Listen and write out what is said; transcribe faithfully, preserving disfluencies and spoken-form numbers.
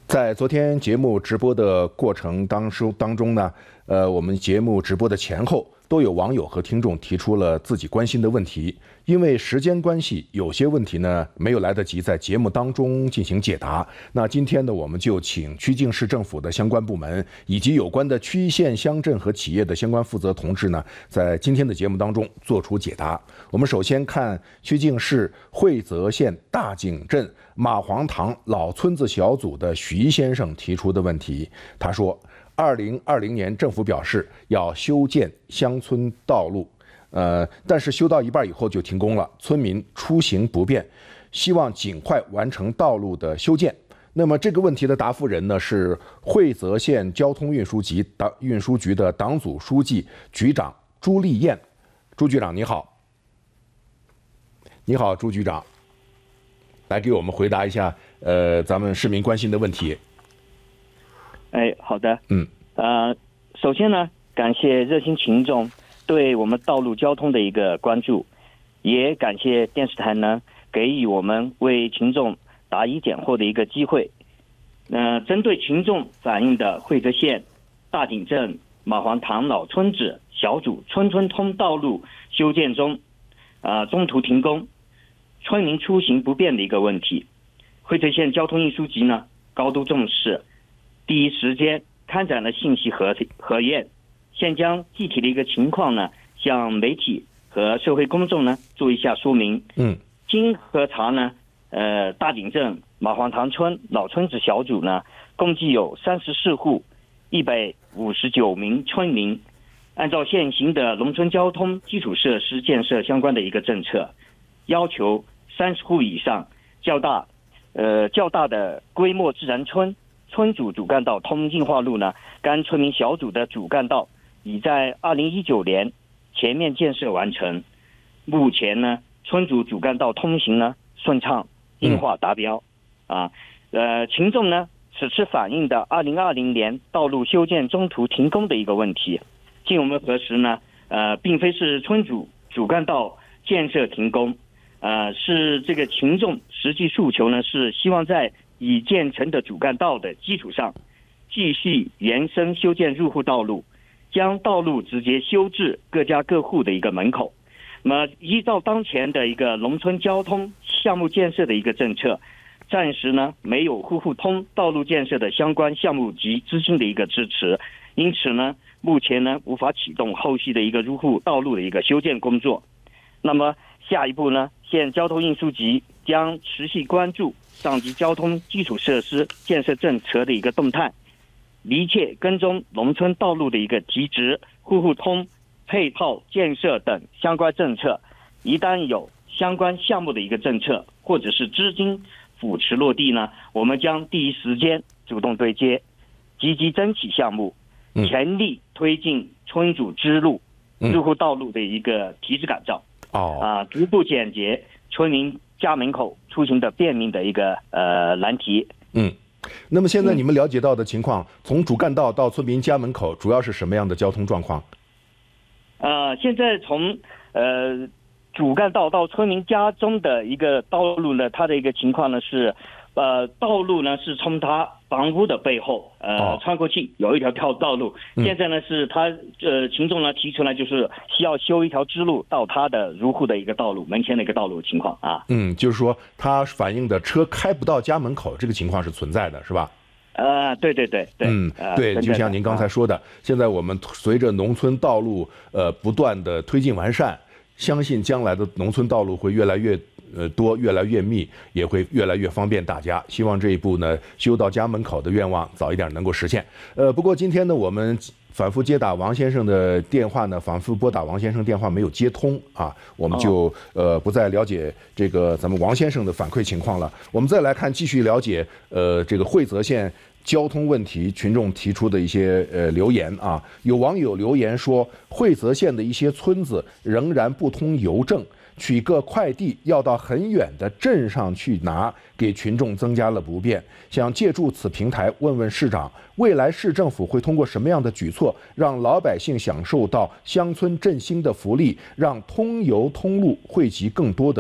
在昨天节目直播的过程当中当中呢，呃，我们节目直播的前后都有网友和听众提出了自己关心的问题。因为时间关系，有些问题呢没有来得及在节目当中进行解答。那今天呢，我们就请曲靖市政府的相关部门以及有关的区县乡镇和企业的相关负责同志呢，在今天的节目当中做出解答。我们首先看曲靖市惠泽县大井镇马黄塘老村子小组的徐先生提出的问题。他说，二零二零年政府表示要修建乡村道路，呃，但是修到一半以后就停工了，村民出行不便，希望尽快完成道路的修建。那么这个问题的答复人呢是惠泽县交通运输局党运输局的党组书记、局长朱丽燕。朱局长你好。你好，朱局长，来给我们回答一下，呃，咱们市民关心的问题。 哎，好的， 嗯， 呃，首先呢，感谢热心群众对我们道路交通的一个关注，也感谢电视台呢给予我们为群众答疑解惑的一个机会。呃，针对群众反映的惠泽县大井镇马黄塘老村子小组村村通道路修建中，啊、呃，中途停工，村民出行不便的一个问题，惠泽县交通运输局呢高度重视，第一时间开展了信息核核验，现将具体的一个情况呢向媒体和社会公众呢做一下说明。 嗯， 经核查呢，呃，大井镇马黄塘村老村子小组呢共计有三十四户，一百五十九名村民，按照现行的农村交通基础设施建设相关的一个政策，要求三十户以上较大呃较大的规模自然村村主主干道通进化路呢，该村民小组的主干道已在二零一九年全面建设完成。目前呢，村主主干道通行呢顺畅，硬化达标。嗯、啊，呃，群众呢此次反映的二零二零年道路修建中途停工的一个问题，经我们核实呢，呃，并非是村主主干道建设停工，呃，是这个群众实际诉求呢是希望在已建成的主干道的基础上，继续延伸修建入户道路，将道路直接修至各家各户的一个门口。那么依照当前的一个农村交通项目建设的一个政策，暂时呢没有户户通道路建设的相关项目及资金的一个支持，因此呢，目前呢无法启动后续的一个入户道路的一个修建工作。那么下一步呢，县交通运输局将持续关注上级交通基础设施建设政策的一个动态，密切跟踪农村道路的一个提质、户户通、配套建设等相关政策。一旦有相关项目的一个政策或者是资金扶持落地呢，我们将第一时间主动对接，积极争取项目，全力推进村主支路、入户道路的一个提质改造。 哦， 啊，逐步解决村民家门口出行的便民的一个呃难题。 嗯，那么现在你们了解到的情况，从主干道到村民家门口，主要是什么样的交通状况？ 呃，现在从呃主干道到村民家中的一个道路呢，它的一个情况呢是，呃，道路呢是从它房屋的背后呃、哦、穿过去，有一条跳道路。现在呢是他呃群众呢提出来就是需要修一条支路到他的入户的一个道路门前的一个道路情况啊。 嗯，就是说他反映的车开不到家门口这个情况是存在的，是吧？ 呃，对对对对， 嗯，对，就像您刚才说的，啊、现在我们随着农村道路呃不断的推进完善，相信将来的农村道路会越来越呃多，越来越密，也会越来越方便大家。希望这一步呢，修到家门口的愿望早一点能够实现。呃，不过今天呢，我们反复接打王先生的电话呢，反复拨打王先生电话没有接通啊，我们就呃不再了解这个咱们王先生的反馈情况了。我们再来看，继续了解呃这个惠泽县交通问题，群众提出的一些呃留言啊，有网友留言说，惠泽县的一些村子仍然不通邮政，取个快递要到很远的镇上去拿，给群众增加了不便。想借助此平台问问市长，未来市政府会通过什么样的举措，让老百姓享受到乡村振兴的福利，让通邮通路惠及更多的